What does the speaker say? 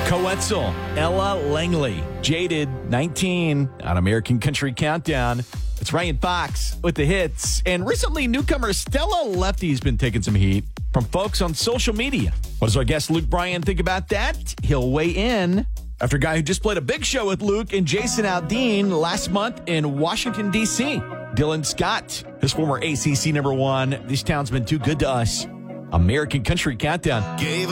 Coetzel, Ella Langley, Jaded, 19 on American Country Countdown. It's Ryan Fox with the hits. And recently, newcomer Stella Lefty has been taking some heat from folks on social media. What does our guest Luke Bryan think about that? He'll weigh in after a guy who just played a big show with Luke and Jason Aldean last month in Washington, D.C. Dylan Scott, his former ACC #1. This town's been too good to us. American Country Countdown.